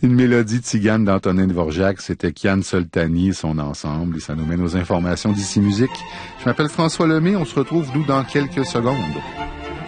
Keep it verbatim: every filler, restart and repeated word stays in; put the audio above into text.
Une mélodie tzigane d'Antonin Dvorak, c'était Kian Soltani et son ensemble, et ça nous mène aux informations d'Ici Musique. Je m'appelle François Lemay, on se retrouve nous dans quelques secondes.